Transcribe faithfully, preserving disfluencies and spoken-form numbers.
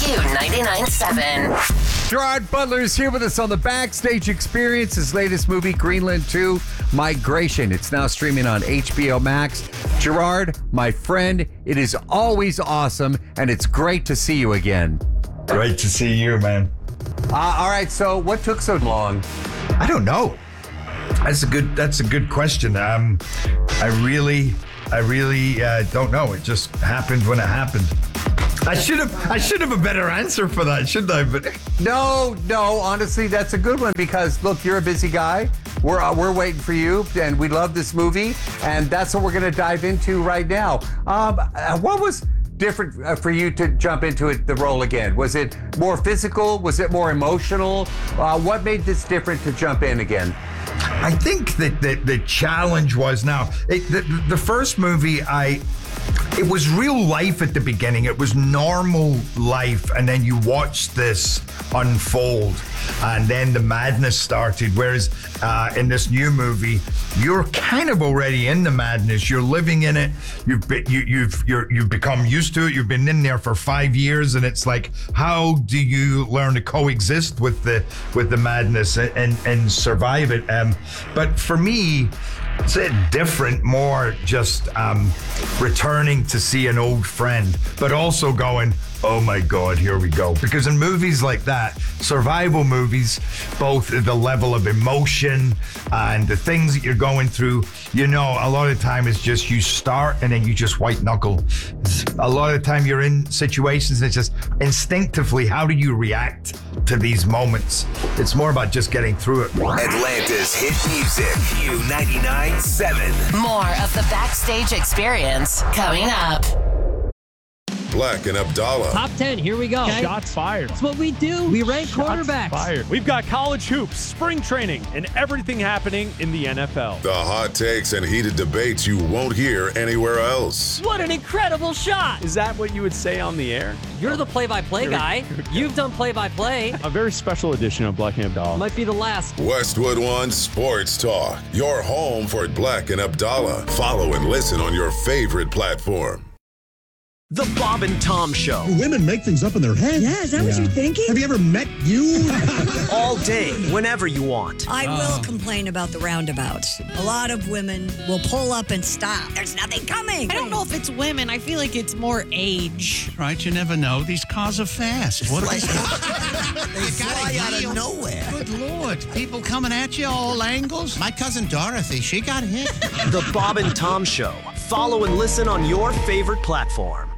Q ninety-nine point seven. Gerard Butler is here with us on the Backstage Experience, his latest movie, Greenland two, Migration. It's now streaming on H B O Max. Gerard, my friend, it is always awesome, and it's great to see you again. Great to see you, man. Uh, all right, so what took so long? I don't know. That's a good. That's a good question. Um, I really, I really uh, don't know. It just happened when it happened. I should have. I should have a better answer for that, shouldn't I? But No, no, honestly, that's a good one because, look, you're a busy guy. We're uh, we're waiting for you, and we love this movie, and that's what we're going to dive into right now. Um, uh, what was different uh, for you to jump into it, the role again? Was it more physical? Was it more emotional? Uh, what made this different to jump in again? I think that the, the challenge was now it, the, the first movie. I it was real life at the beginning. It was normal life, and then you watch this unfold, and then the madness started. Whereas uh, in this new movie, you're kind of already in the madness. You're living in it. You've been, you, you've you're, you've become used to it. You've been in there for five years, and it's like, how do you learn to coexist with the with the madness and and, and survive it? Um, but for me, it's a different, more just um, returning to see an old friend, but also going, oh my God, here we go. Because in movies like that, survival movies, both the level of emotion and the things that you're going through, you know, a lot of the time it's just you start and then you just white knuckle. A lot of the time you're in situations that's just instinctively, how do you react to these moments? It's more about just getting through it. Atlanta's hit music, Q ninety-nine point seven. More of the Backstage Experience coming up. Black and Abdallah. Top ten, here we go. Shots fired. That's what we do. We rank Shots quarterbacks. fired. We've got college hoops, spring training, and everything happening in the N F L. The hot takes and heated debates you won't hear anywhere else. What an incredible shot. Is that what you would say on the air? You're the play-by-play guy. You've done play-by-play. A very special edition of Black and Abdallah. Might be the last. Westwood One Sports Talk. Your home for Black and Abdallah. Follow and listen on your favorite platform. The Bob and Tom Show. Women make things up in their head. Yeah, is that yeah. what you're thinking? Have you ever met you? All day, whenever you want. I will oh. complain about the roundabouts. A lot of women will pull up and stop. There's nothing coming. I don't know if it's women. I feel like it's more age. Right, you never know. These cars are fast. What like, they fly out of nowhere. Good Lord. People coming at you all angles. My cousin Dorothy, she got hit. The Bob and Tom Show. Follow and listen on your favorite platform.